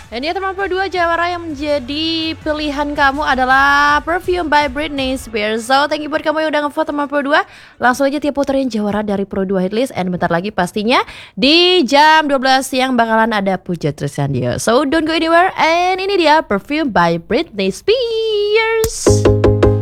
Dan di teman dua Jawara yang menjadi pilihan kamu adalah Perfume by Britney Spears. So thank you buat kamu yang udah ngevote teman Pro 2. Langsung aja tiap puterin Jawara dari Pro 2 Hitlist. And bentar lagi pastinya di jam 12 siang bakalan ada Puja Trisandio. So don't go anywhere. And ini dia Perfume by Britney Spears.